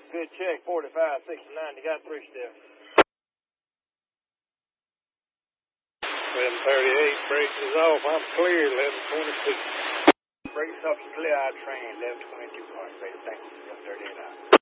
Good check, 45, 69. You got 3 still. 11:38, brakes is off. I'm clear, 11:22. Brakes off, clear, I train, 11:22. All right, thanks. 11:38 out.